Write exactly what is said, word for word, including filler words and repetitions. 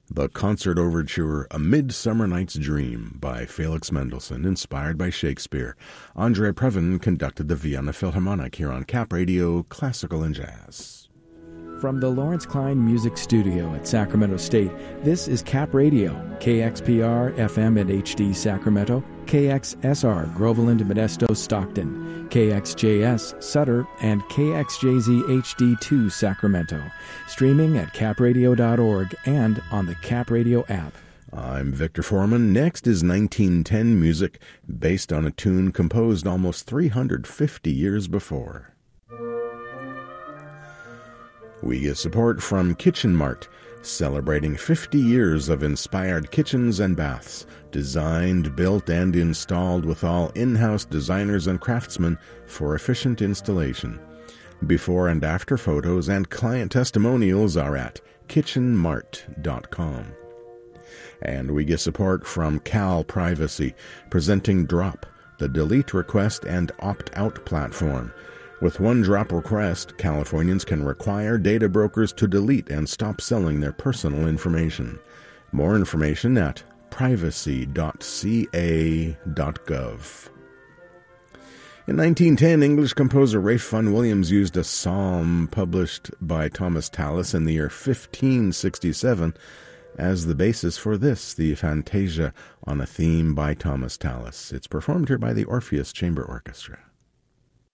The Concert Overture, A Midsummer Night's Dream by Felix Mendelssohn, inspired by Shakespeare. Andre Previn conducted the Vienna Philharmonic here on Cap Radio, Classical and Jazz. From the Lawrence Klein Music Studio at Sacramento State, this is Cap Radio, K X P R F M and H D Sacramento, K X S R Groveland, Modesto, Stockton, K X J S Sutter, and K X J Z H D two Sacramento. Streaming at cap radio dot org and on the Cap Radio app. I'm Victor Foreman. Next is nineteen ten music based on a tune composed almost three hundred fifty years before. We get support from Kitchen Mart, celebrating fifty years of inspired kitchens and baths, designed, built, and installed with all in-house designers and craftsmen for efficient installation. Before and after photos and client testimonials are at kitchen mart dot com. And we get support from Cal Privacy, presenting Drop, the delete request and opt-out platform. With one drop request, Californians can require data brokers to delete and stop selling their personal information. More information at privacy dot c a dot gov. In nineteen ten, English composer Ralph Vaughan Williams used a psalm published by Thomas Tallis in the year fifteen sixty-seven as the basis for this, the Fantasia on a Theme by Thomas Tallis. It's performed here by the Orpheus Chamber Orchestra.